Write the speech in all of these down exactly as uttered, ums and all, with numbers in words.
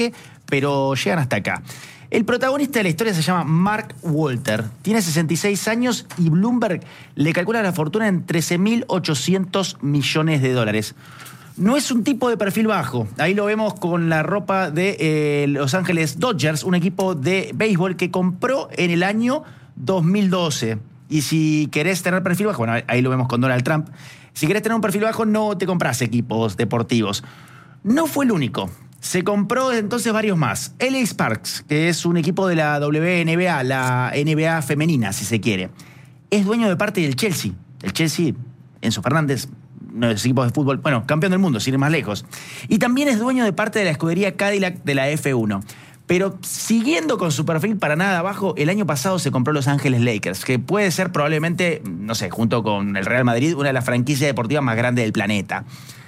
pero llegan hasta acá. El protagonista de la historia se llama Mark Walter. Tiene sesenta y seis años y Bloomberg le calcula la fortuna en trece mil ochocientos millones de dólares. No es un tipo de perfil bajo. Ahí lo vemos con la ropa de eh, Los Ángeles Dodgers, un equipo de béisbol que compró en el año dos mil doce. Y si querés tener perfil bajo, bueno, ahí lo vemos con Donald Trump. Si querés tener un perfil bajo, no te compras equipos deportivos. No fue el único. Se compró entonces varios más. L A Sparks, que es un equipo de la W N B A, la N B A femenina, si se quiere. Es dueño de parte del Chelsea. El Chelsea, Enzo Fernández, uno de los equipos de fútbol, bueno, campeón del mundo, sin ir más lejos. Y también es dueño de parte de la escudería Cadillac de la F uno. Pero siguiendo con su perfil para nada abajo, el año pasado se compró Los Ángeles Lakers, que puede ser probablemente, no sé, junto con el Real Madrid, una de las franquicias deportivas más grandes del planeta.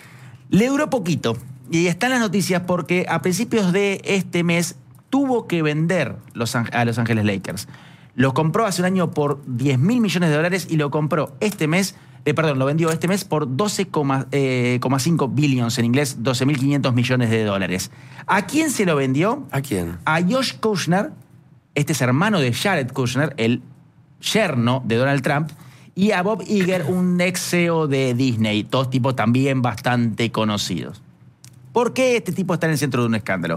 Le duró poquito. Y está en las noticias porque a principios de este mes tuvo que vender los, a Los Ángeles Lakers. Lo compró hace un año por diez mil millones de dólares y lo compró este mes, eh, perdón, lo vendió este mes por doce coma cinco billions, en inglés doce mil quinientos millones de dólares. ¿A quién se lo vendió? ¿A quién? A Josh Kushner, este es hermano de Jared Kushner, el yerno de Donald Trump, y a Bob Iger, un ex C E O de Disney, todos tipos también bastante conocidos. ¿Por qué este tipo está en el centro de un escándalo?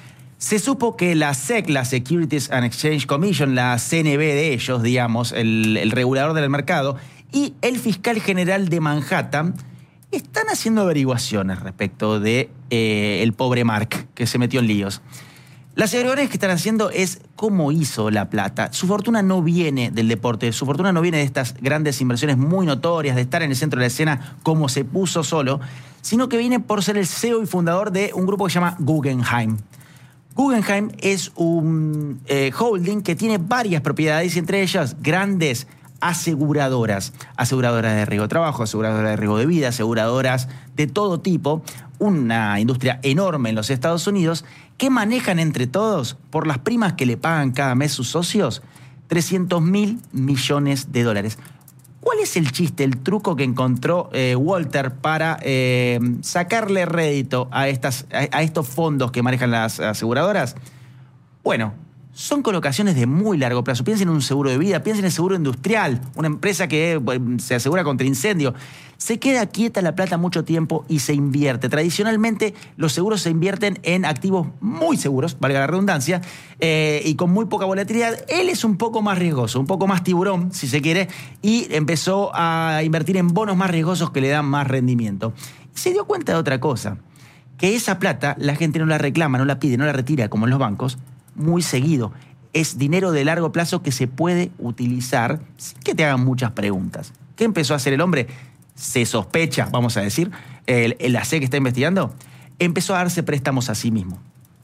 Se supo que la S E C, la Securities and Exchange Commission, la C N B de ellos, digamos, el, el regulador del mercado, y el fiscal general de Manhattan están haciendo averiguaciones respecto de eh, el pobre Mark, que se metió en líos. Las averiguaciones que están haciendo es cómo hizo la plata. Su fortuna no viene del deporte, su fortuna no viene de estas grandes inversiones muy notorias, de estar en el centro de la escena como se puso solo, sino que viene por ser el C E O y fundador de un grupo que se llama Guggenheim. Guggenheim es un eh, holding que tiene varias propiedades y entre ellas grandes aseguradoras. Aseguradoras de riesgo de trabajo, aseguradoras de riesgo de vida, aseguradoras de todo tipo. Una industria enorme en los Estados Unidos que manejan entre todos, por las primas que le pagan cada mes sus socios, trescientos mil millones de dólares. ¿Cuál es el chiste, el truco que encontró eh, Walter para eh, sacarle rédito a, estas, a, a estos fondos que manejan las aseguradoras? Bueno, son colocaciones de muy largo plazo. Piensen en un seguro de vida, piensen en el seguro industrial, una empresa que bueno, se asegura contra incendio. Se queda quieta la plata mucho tiempo y se invierte. Tradicionalmente los seguros se invierten en activos muy seguros, valga la redundancia, eh, y con muy poca volatilidad. Él es un poco más riesgoso, un poco más tiburón, si se quiere, y empezó a invertir en bonos más riesgosos que le dan más rendimiento. Y se dio cuenta de otra cosa, que esa plata la gente no la reclama, no la pide, no la retira como en los bancos, muy seguido. Es dinero de largo plazo que se puede utilizar sin que te hagan muchas preguntas. ¿Qué empezó a hacer el hombre? Se sospecha, vamos a decir, el, el, la S E C está investigando, empezó a darse préstamos a sí mismo.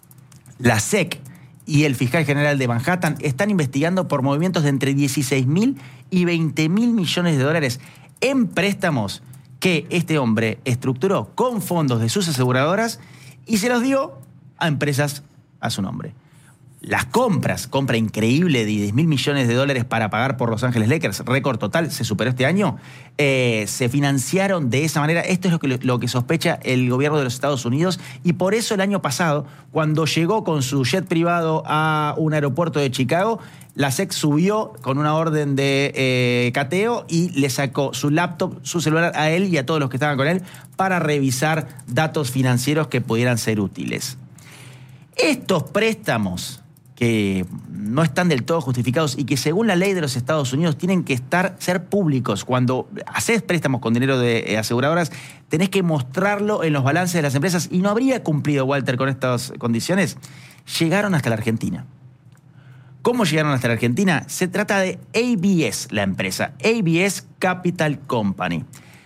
La S E C y el fiscal general de Manhattan están investigando por movimientos de entre dieciséis mil y veinte mil millones de dólares en préstamos que este hombre estructuró con fondos de sus aseguradoras y se los dio a empresas a su nombre. Las compras, compra increíble de diez mil millones de dólares para pagar por Los Ángeles Lakers, récord total, se superó este año, eh, se financiaron de esa manera. Esto es lo que, lo que sospecha el gobierno de los Estados Unidos y por eso el año pasado, cuando llegó con su jet privado a un aeropuerto de Chicago, la S E C subió con una orden de eh, cateo y le sacó su laptop, su celular a él y a todos los que estaban con él para revisar datos financieros que pudieran ser útiles. Estos préstamos que no están del todo justificados y que según la ley de los Estados Unidos tienen que estar, ser públicos. Cuando haces préstamos con dinero de eh, aseguradoras, tenés que mostrarlo en los balances de las empresas y no habría cumplido Walter con estas condiciones. Llegaron hasta la Argentina. ¿Cómo llegaron hasta la Argentina? Se trata de A B S, la empresa, A B S Capital Company.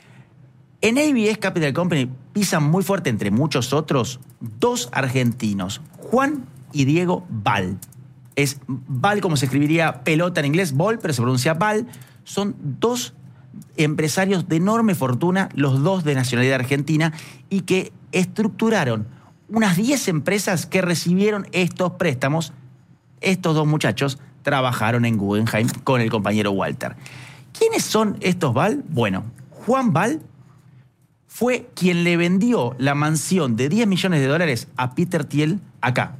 En A B S Capital Company pisan muy fuerte, entre muchos otros, dos argentinos, Juan y Diego Ball. Es Ball como se escribiría pelota en inglés, ball, pero se pronuncia Ball. Son dos empresarios de enorme fortuna, los dos de nacionalidad argentina, y que estructuraron unas diez empresas que recibieron estos préstamos. Estos dos muchachos trabajaron en Guggenheim con el compañero Walter. ¿Quiénes son estos Ball? Bueno, Juan Ball fue quien le vendió la mansión de diez millones de dólares a Peter Thiel acá,